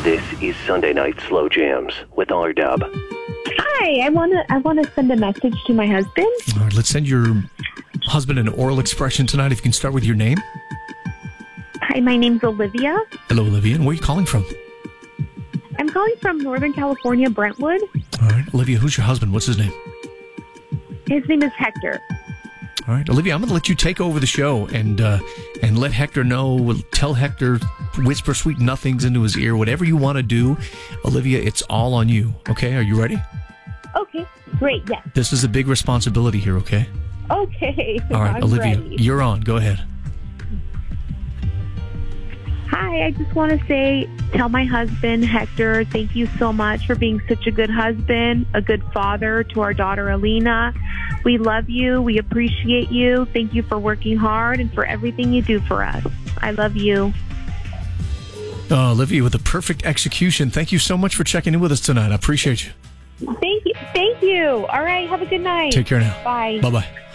This is Sunday Night Slow Jams with R-Dub. Hi, I wanna send a message to my husband. All right, let's send your husband an oral expression tonight. If you can start with your name. Hi, my name's Olivia. Hello, Olivia. And where are you calling from? I'm calling from Northern California, Brentwood. All right, Olivia, who's your husband? What's his name? His name is Hector. All right, Olivia, I'm going to let you take over the show and let Hector know. We'll tell Hector, whisper sweet nothings into his ear, whatever you want to do. Olivia, it's all on you, okay? Are you ready? Okay, great, yes. This is a big responsibility here, okay? Okay, all right, I'm Olivia, ready. You're on. Go ahead. Hi, I just want to tell my husband, Hector, thank you so much for being such a good husband, a good father to our daughter, Alina. We love you. We appreciate you. Thank you for working hard and for everything you do for us. I love you. Olivia, with a perfect execution, thank you so much for checking in with us tonight. I appreciate you. Thank you. Thank you. All right, have a good night. Take care now. Bye. Bye-bye.